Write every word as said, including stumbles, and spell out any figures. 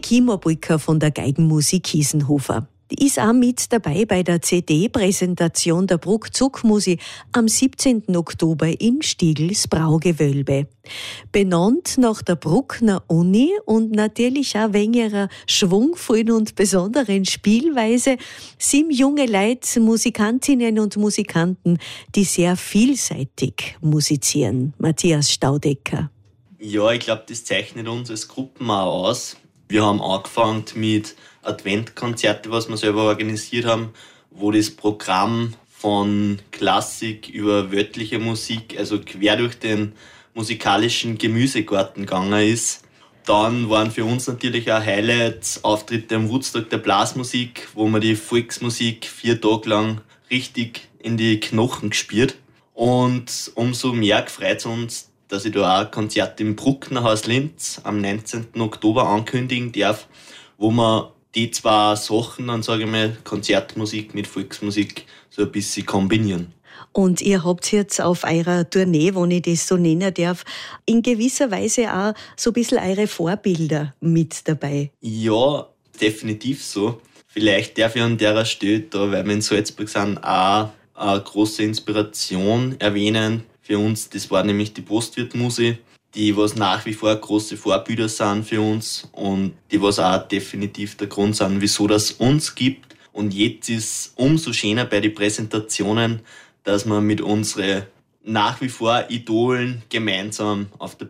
Kimo Brücker von der Geigenmusik Kiesenhofer. Die ist auch mit dabei bei der C D-Präsentation der Bruck-Zuck-Musik am siebzehnten Oktober in Stiegls Braugewölbe. Benannt nach der Bruckner Uni und natürlich auch wegen ihrer schwungvollen und besonderen Spielweise sind junge Leute, Musikantinnen und Musikanten, die sehr vielseitig musizieren. Matthias Staudecker. Ja, ich glaube, das zeichnet uns als Gruppen auch aus. Wir haben angefangen mit Adventkonzerten, was wir selber organisiert haben, wo das Programm von Klassik über weltliche Musik, also quer durch den musikalischen Gemüsegarten gegangen ist. Dann waren für uns natürlich auch Highlights Auftritte am Woodstock der Blasmusik, wo man die Volksmusik vier Tage lang richtig in die Knochen gespürt. Und umso mehr freut es uns, dass ich da auch ein Konzert im Bruckner Haus Linz am neunzehnten Oktober ankündigen darf, wo man die zwei Sachen, dann sage ich mal, Konzertmusik mit Volksmusik so ein bisschen kombinieren. Und ihr habt jetzt auf eurer Tournee, wenn ich das so nennen darf, in gewisser Weise auch so ein bisschen eure Vorbilder mit dabei. Ja, definitiv so. Vielleicht darf ich an der Stelle, da, weil wir in Salzburg sind, auch eine große Inspiration erwähnen. Für uns, das war nämlich die Postwirtmusik, die was nach wie vor große Vorbilder sind für uns und die was auch definitiv der Grund sind, wieso das uns gibt. Und jetzt ist umso schöner bei den Präsentationen, dass wir mit unseren nach wie vor Idolen gemeinsam auf der